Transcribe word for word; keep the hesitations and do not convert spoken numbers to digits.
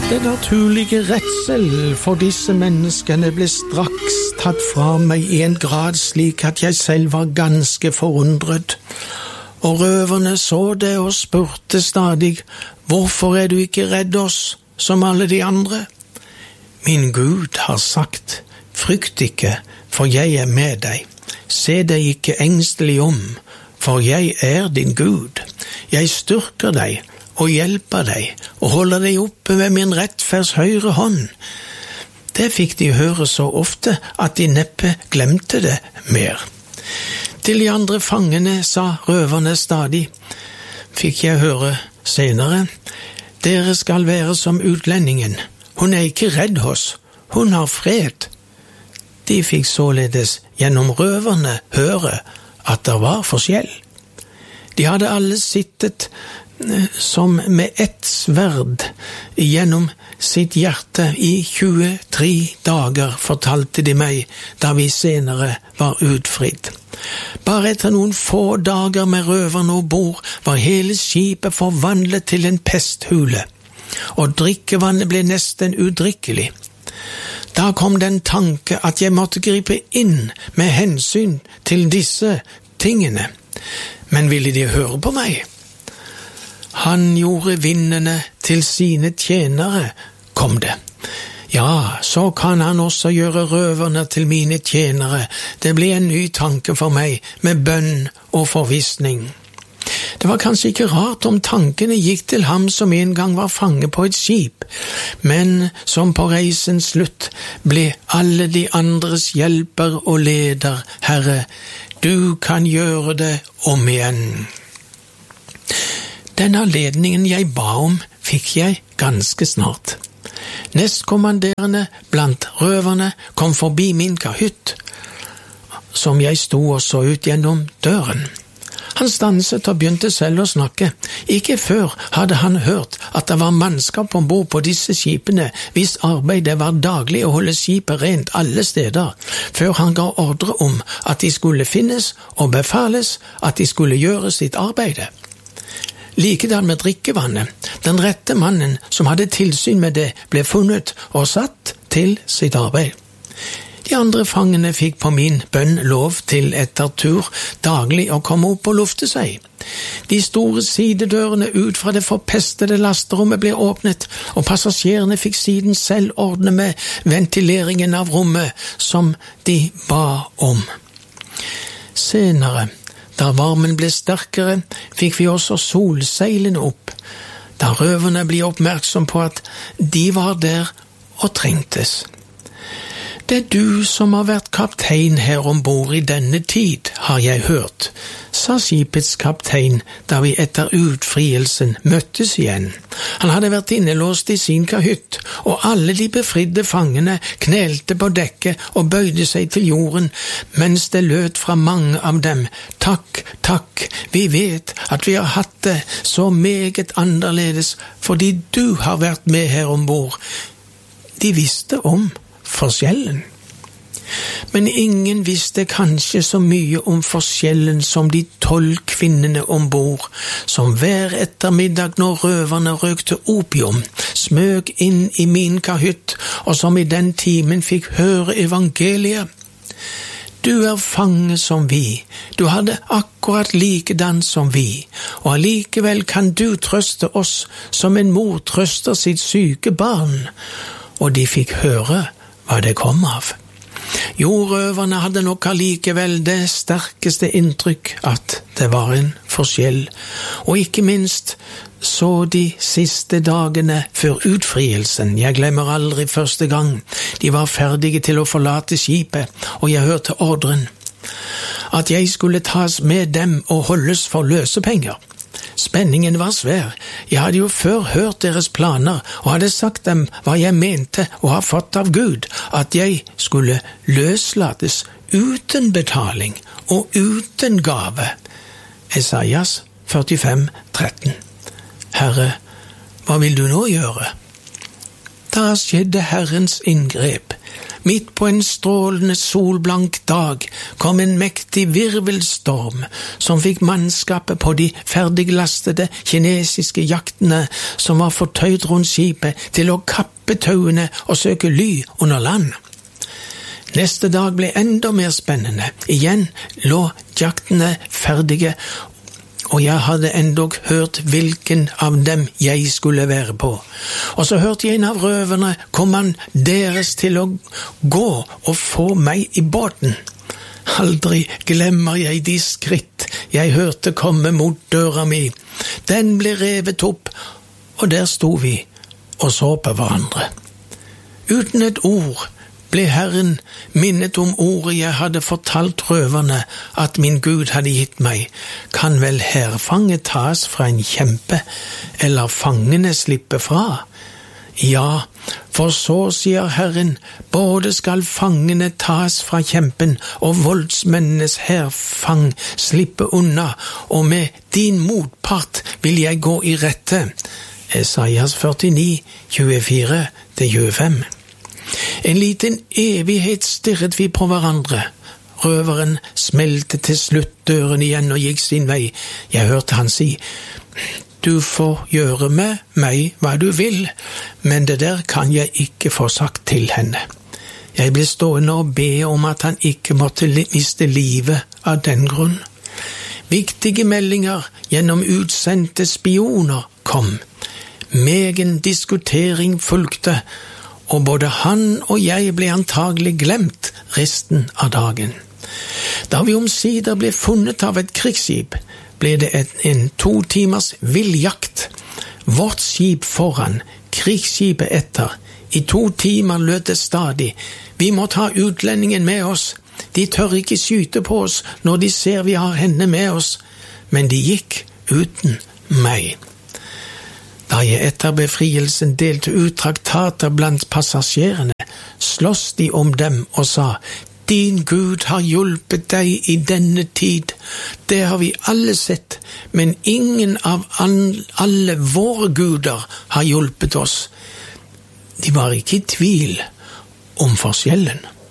Det naturlige redsel for disse menneskene ble straks tatt fra meg i en grad slik at jeg selv var ganske forundret. Og røverne så det og spurte stadig, hvorfor er du ikke redd oss, som alle de andre? Min Gud har sagt, frykt ikke, for jeg er med deg. Se deg ikke engstelig om, for jeg er din Gud. Jeg styrker deg og hjelper deg, og holder deg oppe ved min rettferds høyre hånd. Det fikk de høre så ofte at de neppe glemte det mer. Til de andre fangene sa røverne stadig, fikk jeg høre senere, dere skal være som utlendingen, hun er ikke redd oss, hun har fred. De fikk således gjennom røverne høre at det var forskjell. De hadde alle sittet som med ett sverd gjennom sitt hjerte i tjuetre dager, fortalte de meg, da vi senere var utfridd. Bare etter noen få dager med røverne og bord var hele skipet forvandlet til en pesthule, og drikkevannet ble nesten udrikkelig. Da kom den tanke at jeg måtte gripe inn med hensyn til disse tingene, men ville de høre på meg? Han gjorde vindene til sine tjenere, kom det. Ja, så kan han også gjøre røverne til mine tjenere. Det ble en ny tanke for meg, med bønn og forvissning. Det var kanskje ikke rart om tankene gikk til ham som en gang var fange på et skip, men som på reisens slutt ble alle de andres hjelper og leder. Herre, du kan gjøre det om igjen. Den anledningen jeg ba om, fikk jeg ganske snart. Nestkommanderende blant røverne kom forbi min kahytt, som jeg sto og så ut gjennom døren. Han stanset og begynte selv å snakke. Ikke før hadde han hørt at det var mannskap ombord på disse skipene, hvis arbeid det var daglig å holde skipet rent alle steder, før han ga ordre om at de skulle finnes og befales at de skulle gjøre sitt arbeid. Likedan med drikkevannet. Den rette mannen som hadde tilsyn med det ble funnet og satt til sitt arbeid. De andre fangene fikk på min bønn lov til etter tur daglig å komme opp og lufte seg. De store sidedørene ut fra det forpestede lasterommet ble åpnet, og passasjerene fikk siden selv ordne med ventileringen av rommet som de ba om. Senere, da varmen ble sterkere, fikk vi også solseilene opp, da røverne ble oppmerksom på at de var der og trengtes. Det er du som har vært kaptein her ombord i denne tid, har jeg hørt, sa skipets kaptein da vi etter utfrielsen møttes igjen. Han hadde vært innelåst i sin kahytt, og alle de befridde fangene knelte på dekket og bøyde seg til jorden, mens det lød fra mange av dem, takk, takk, vi vet at vi har hatt det så meget annerledes, fordi du har vært med her ombord. De visste om forskjellen. Men ingen visste kanskje så mye om forskjellen som de tolv kvinnene ombord, som hver ettermiddag når røverne røkte opium, smøg inn i min kahytt, og som i den timen fikk høre evangeliet. Du er fange som vi, du hadde akkurat likedan som vi, og allikevel kan du trøste oss som en mor trøster sitt syke barn. Og de fikk høre hva det kom av. Jo, røverne hadde nok allikevel det sterkeste inntrykk at det var en forskjell, og ikke minst så de siste dagene før utfrielsen. Jeg glemmer aldri første gang de var ferdige til å forlate skipet, og jeg hørte ordren at jeg skulle tas med dem og holdes for løsepenger. Spenningen var svær. Jeg hadde jo før hørt deres planer og hadde sagt dem hva jeg mente og har fått av Gud, at jeg skulle løslates uten betaling og uten gave. Esaias førtifem tretten. Herre, hva vil du nå gjøre? Da skjedde Herrens inngrep. Midt på en strålende solblank dag kom en mektig virvelstorm som fikk mannskapet på de ferdiglastede kinesiske jaktene som var fortøyd rundt skipet til å kappe tauene og søke ly under land. Neste dag ble enda mer spennende. Igjen lå jaktene ferdige, og jeg hadde endog hørt hvilken av dem jeg skulle være på. Og så hørte jeg en av røverne kommanderes til å gå og få meg i båten. Aldri glemmer jeg de skritt jeg hørte komme mot døra mi. Den ble revet opp, og der sto vi og så på hverandre. Uten et ord ble Herren minnet om ordet jeg hadde fortalt røverne at min Gud hadde gitt meg. Kan vel hærfanget tas fra en kjempe, eller fangene slippe fra? Ja, for så sier Herren, både skal fangene tas fra kjempen, og voldsmennenes hærfang slippe unna, og med din motpart vil jeg gå i rette. Esaias førtini, tjuefire til tjuefem. En liten evighet stirret vi på hverandre. Røveren smelte til slutt døren igjen og gikk sin vei. Jeg hørte han si, «Du får gjøre med meg hva du vil, men det der kan jeg ikke få sagt til henne.» Jeg ble stående og be om at han ikke måtte miste livet av den grunn. Viktige meldinger gjennom utsendte spioner kom. Megen diskutering fulgte, og både han og jeg ble antagelig glemt resten av dagen. Da vi omsider ble funnet av et krigsskip, ble det en, en to timers villjakt. Vårt skip foran, krigsskipet etter. I to timer lød det stadig. Vi må ta utlendingen med oss. De tør ikke skyte på oss når de ser vi har henne med oss. Men de gikk uten meg. Da jeg etter befrielsen delte ut traktater blant passasjerene, sloss de om dem og sa, «Din Gud har hjulpet deg i denne tid. Det har vi alle sett, men ingen av alle våre guder har hjulpet oss.» De var ikke i tvil om forskjellen.